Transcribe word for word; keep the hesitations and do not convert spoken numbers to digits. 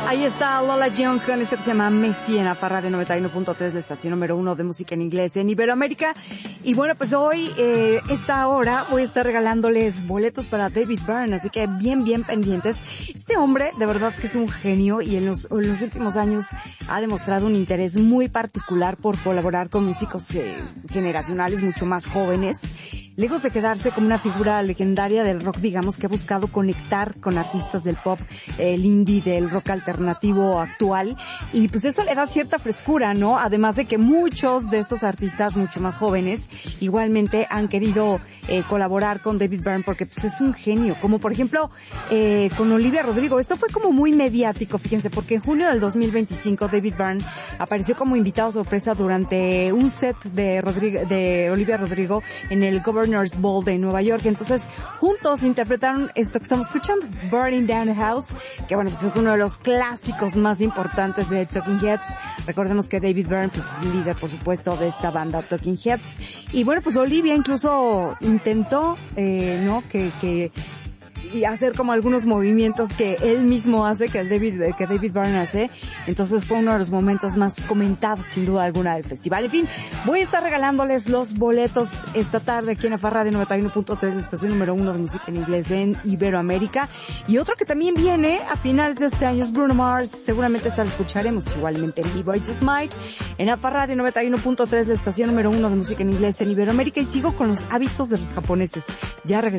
Ahí está Lola Young con esto que se llama Messi en Afa Radio noventa y uno punto tres, la estación número uno de música en inglés en Iberoamérica. Y bueno, pues hoy, eh, esta hora, voy a estar regalándoles boletos para David Byrne, así que bien, bien pendientes. Este hombre, de verdad que es un genio y en los, en los últimos años ha demostrado un interés muy particular por colaborar con músicos eh, generacionales mucho más jóvenes. Lejos de quedarse como una figura legendaria del rock, digamos que ha buscado conectar con artistas del pop, el indie, del rock alternativo actual, y pues eso le da cierta frescura, ¿no? Además de que muchos de estos artistas mucho más jóvenes igualmente han querido eh, colaborar con David Byrne porque pues es un genio, como por ejemplo eh, con Olivia Rodrigo. Esto fue como muy mediático, fíjense, porque en junio del dos mil veinticinco David Byrne apareció como invitado sorpresa durante un set de, Rodrigo, de Olivia Rodrigo en el Governor's Ball de Nueva York. Entonces juntos interpretaron esto que estamos escuchando, Burning Down a House, que bueno, pues es uno de los clásicos más importantes de Talking Heads. Recordemos que David Byrne pues, es el líder, por supuesto, de esta banda Talking Heads. Y bueno, pues Olivia incluso intentó, eh, ¿no? Que, que, y hacer como algunos movimientos que él mismo hace, que el David, que David Byrne hace. Entonces fue uno de los momentos más comentados, sin duda alguna, del festival. En fin, voy a estar regalándoles los boletos esta tarde aquí en Afa Radio noventa y uno punto tres, la estación número uno de música en inglés en Iberoamérica. Y otro que también viene a finales de este año es Bruno Mars. Seguramente esta lo escucharemos igualmente en vivo. I Just Might en Afa Radio noventa y uno punto tres, la estación número uno de música en inglés en Iberoamérica. Y sigo con los hábitos de los japoneses. Ya regresamos.